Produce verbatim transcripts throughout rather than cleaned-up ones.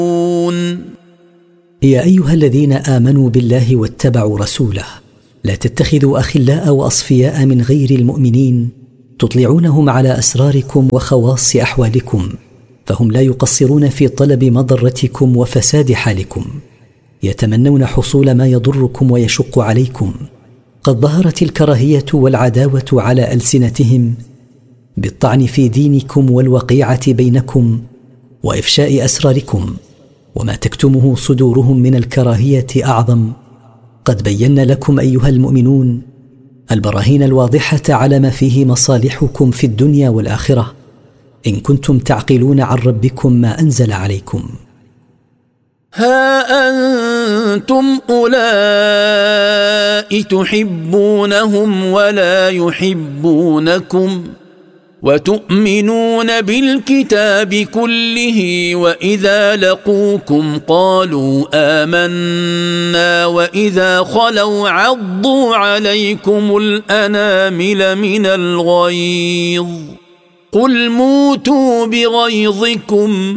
يا أيها الذين آمنوا بالله واتبعوا رسوله لا تتخذوا أخلاء وأصفياء من غير المؤمنين تطلعونهم على أسراركم وخواص أحوالكم، فهم لا يقصرون في طلب مضرتكم وفساد حالكم، يتمنون حصول ما يضركم ويشق عليكم. قد ظهرت الكراهية والعداوة على ألسنتهم بالطعن في دينكم والوقيعة بينكم وإفشاء أسراركم، وما تكتمه صدورهم من الكراهية أعظم. قد بينا لكم أيها المؤمنون البراهين الواضحة على ما فيه مصالحكم في الدنيا والآخرة، إن كنتم تعقلون عن ربكم ما أنزل عليكم. ها أنتم أولئك تحبونهم ولا يحبونكم، وتؤمنون بالكتاب كله، وإذا لقوكم قالوا آمنا، وإذا خلوا عضوا عليكم الأنامل من الغيظ، قل موتوا بغيظكم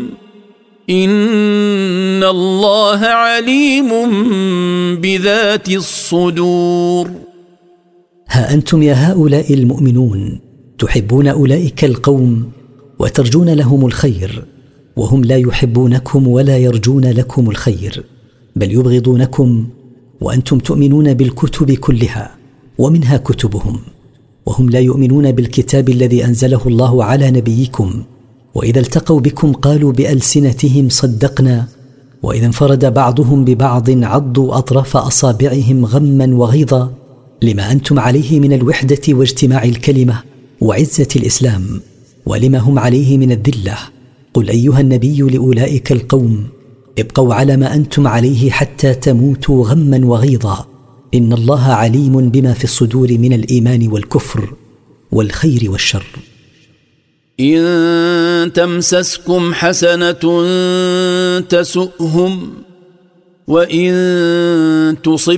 إن الله عليم بذات الصدور. ها أنتم يا هؤلاء المؤمنون تحبون أولئك القوم وترجون لهم الخير، وهم لا يحبونكم ولا يرجون لكم الخير، بل يبغضونكم، وأنتم تؤمنون بالكتب كلها ومنها كتبهم، وهم لا يؤمنون بالكتاب الذي أنزله الله على نبيكم. وإذا التقوا بكم قالوا بألسنتهم صدقنا، وإذا انفرد بعضهم ببعض عضوا أطراف أصابعهم غما وغيظا لما أنتم عليه من الوحدة واجتماع الكلمة وعزة الإسلام، ولما هم عليه من الذلة. قل أيها النبي لأولئك القوم ابقوا على ما أنتم عليه حتى تموتوا غما وغيظا، إن الله عليم بما في الصدور من الإيمان والكفر والخير والشر. إن تمسسكم حسنة تسؤهم، وإن تصب